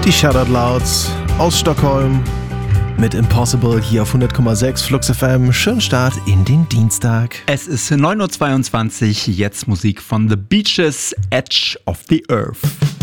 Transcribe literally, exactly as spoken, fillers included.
Die Shoutout Louds aus Stockholm mit Impossible hier auf hundert Komma sechs Flux F M. Schönen Start in den Dienstag. Es ist neun Uhr zweiundzwanzig, jetzt Musik von The Beaches, Edge of the Earth.